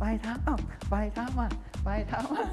ปลายเท้าปลายเท้ามาปลายเท้ามา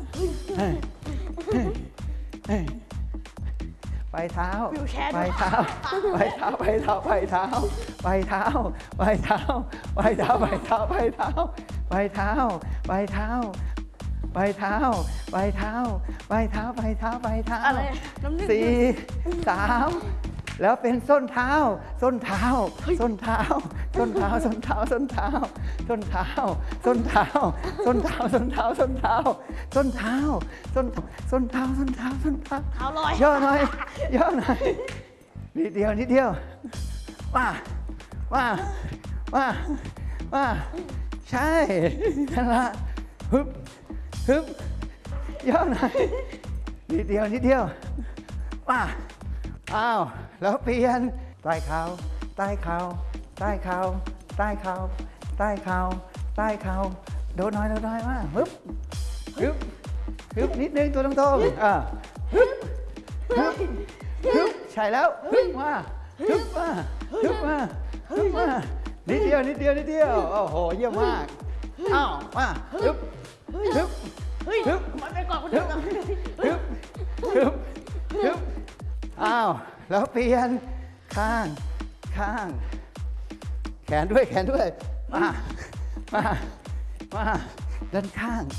ปลายเท้าปลายเท้าปลายเท้าปลายเท้าปลายเท้าปลายเท้าปลายเท้าปลายเท้าปลายเท้าปลายเท้าปลายเท้าปลายเท้าปลายเท้าปลายเท้าปลายเท้าปลายเท้าปลายเท้า4 3แล้วเป็นส้นเท้าส้นเท้าส้นเท้าส้นเท้าส้นเท้าส้นเท้าส้นเท้าส้นเท้าส้นเท้าส้นเท้าส้นเท้าส้นเท้าส้นส้นเท้าส้นเท้าส้นเท้าเท้าลอยย่อหน่อยย่อหน่อยนิดเดียวนิดเดียวว่าใช่นั่นละฮึบย่อหน่อยนิดเดียวนิดเดียวว่าอ้าวแล้วเปลี่ยนใต้เข่าใต้เข่าใต้เข่าใต้เข่าใต้เข่าใต้เข่าโดนหน่อยมาฮึบนิดนึงตัวตรงๆฮึบใช่แล้วฮึบมานิดเดียวโอ้โหเยี่ยมมากอ้าวมาฮึบมันไปก่อนคนอื่นฮึบอ้าวแล้วเปลี่ยนข้างแขนด้วยมาด้านข้าง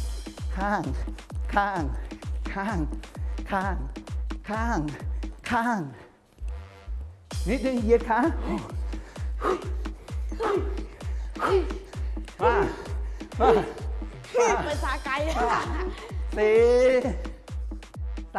นิดนึงเหยียดขามาเป็นสาไก่ 4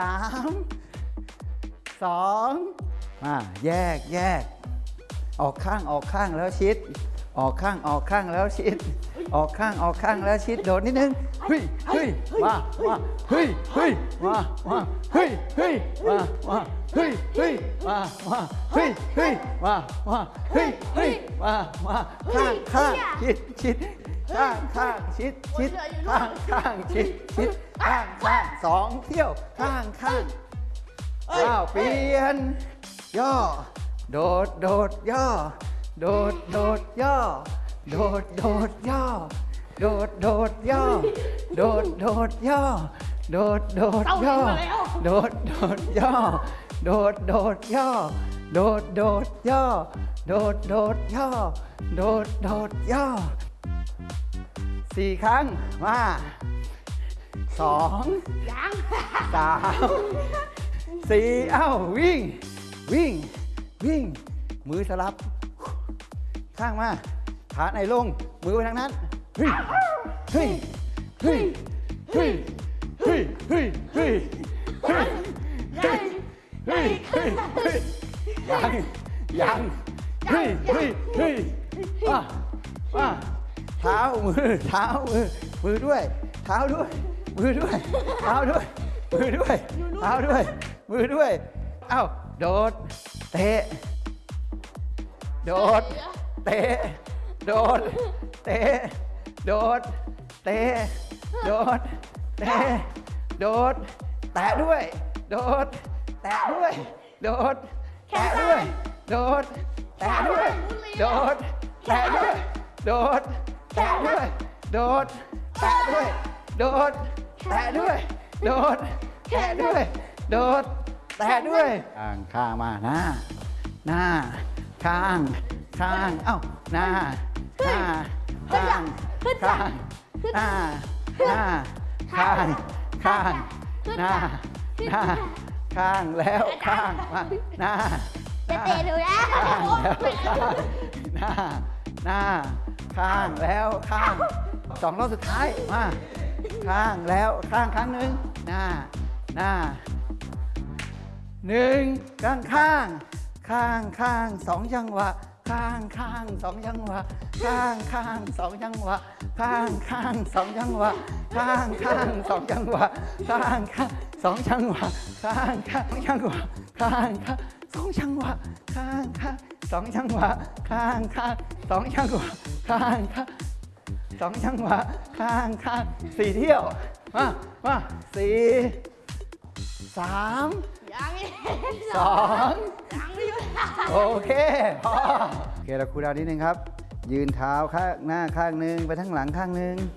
3 2แยกออกข้างแล้วชิดออกข้างแล้วชิดออกข้างแล้วชิดโดดนิดนึงเฮ้ยมาเฮ้ยมาเฮ้ยมาเฮ้ยมาเฮ้ยมาเฮ้ยมาข้างชิดข้างชิดข้างชิดข้าง2เที่ยวข้างอ้าวเปลี่ยนย่อโดดย่อโดดย่อโดดย่อโดดย่อโดดย่อโดดย่อโดดย่อโดดย่อโดดย่อโดดย่อโดดย่อ4 ครั้งมา2 3 4เอ้าวิ่งมือสลับข้างมาขาไหนลงมือไปทางนั้นเฮ้ยยังว่าเท้ามือด้วยเท้าด้วยมือด้วยเท้าด้วยมือด้วยเท้าด้วยมือด้วยเอ้าโดดเตะโดดเตะโดดเตะโดดเตะโดดเตะโดดแตะด้วยโดดแตะด้วยโดดแตะด้วยโดดแตะด้วยโดดแตะด้วยโดดแตะด้วยโดดแตะด้วยโดดแตะด้วยโดดแตะด้วยโดดแตะด้วยข้างมาหน้าข้างเอ้าหน้าข้างหน้าข้างหน้าข้างแล้วข้างมาหน้าจะเตะดูแล้วหน้าข้างแล้วข้าง2 รอบสุดท้ายมาข้างแล้วข้างครั้งหนึ่งหน้า1ข้าง2 จังหวะข้าง2 จังหวะข้าง2 จังหวะข้าง2 จังหวะข้าง2 จังหวะข้าง2 จังหวะข้าง2 จังหวะข้าง2 จังหวะข้าง2 จังหวะข้าง2 จังหวะข้าง2 จังหวะข้าง4 เที่ยวมา4 3 2โอเคพอโอเคเราคูลดาวน์นิดนึงครับยืนเท้าข้างหน้าข้างนึงไปทั้งหลังข้างนึง